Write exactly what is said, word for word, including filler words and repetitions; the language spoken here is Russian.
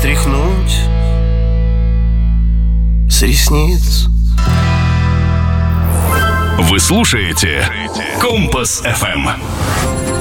стряхнуть с ресниц. Вы слушаете Компас эф эм.